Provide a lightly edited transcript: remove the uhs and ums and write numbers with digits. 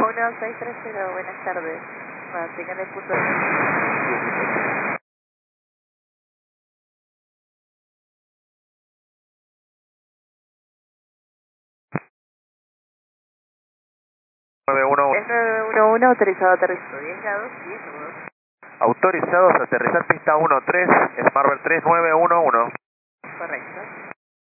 1630, buenas tardes. Mantengan el punto de... Es 911, autorizado a aterrizar 10 grados, 10 nudos. Autorizados a aterrizar pista 13, Smarbird 3911. Correcto.